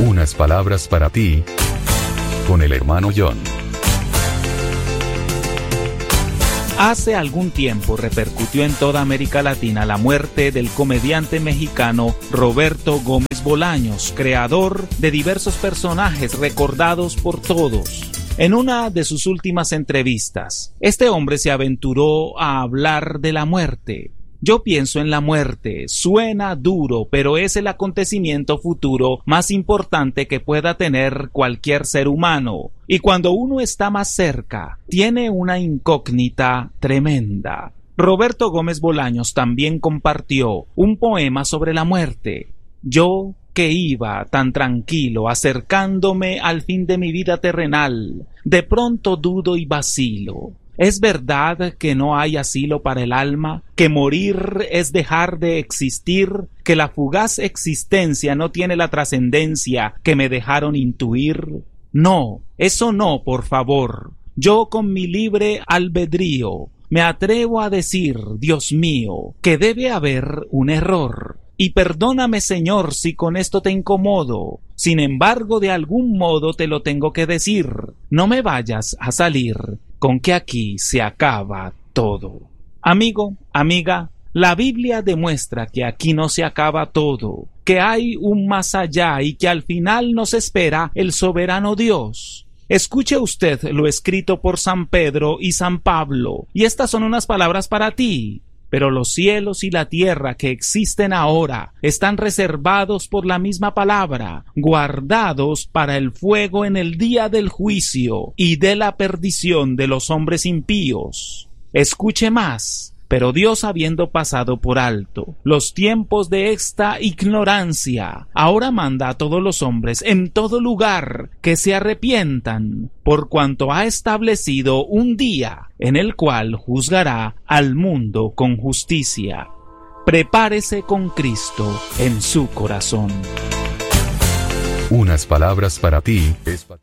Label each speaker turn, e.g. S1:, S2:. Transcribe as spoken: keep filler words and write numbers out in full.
S1: Unas palabras para ti, con el hermano John.
S2: Hace algún tiempo repercutió en toda América Latina la muerte del comediante mexicano Roberto Gómez Bolaños, creador de diversos personajes recordados por todos. En una de sus últimas entrevistas, este hombre se aventuró a hablar de la muerte. Yo pienso en la muerte, suena duro, pero es el acontecimiento futuro más importante que pueda tener cualquier ser humano. Y cuando uno está más cerca, tiene una incógnita tremenda. Roberto Gómez Bolaños también compartió un poema sobre la muerte. Yo, que iba tan tranquilo, acercándome al fin de mi vida terrenal, de pronto dudo y vacilo. ¿Es verdad que no hay asilo para el alma? ¿Que morir es dejar de existir? ¿Que la fugaz existencia no tiene la trascendencia que me dejaron intuir? No, eso no, por favor. Yo con mi libre albedrío me atrevo a decir, Dios mío, que debe haber un error. Y perdóname, Señor, si con esto te incomodo. Sin embargo, de algún modo te lo tengo que decir. No me vayas a salir con que aquí se acaba todo. Amigo, amiga, la Biblia demuestra que aquí no se acaba todo, que hay un más allá y que al final nos espera el soberano Dios. Escuche usted lo escrito por San Pedro y San Pablo, y estas son unas palabras para ti. Pero los cielos y la tierra que existen ahora están reservados por la misma palabra, guardados para el fuego en el día del juicio y de la perdición de los hombres impíos. Escuche más. Pero Dios, habiendo pasado por alto los tiempos de esta ignorancia, ahora manda a todos los hombres en todo lugar que se arrepientan, por cuanto ha establecido un día en el cual juzgará al mundo con justicia. Prepárese con Cristo en su corazón.
S1: Unas palabras para ti. Es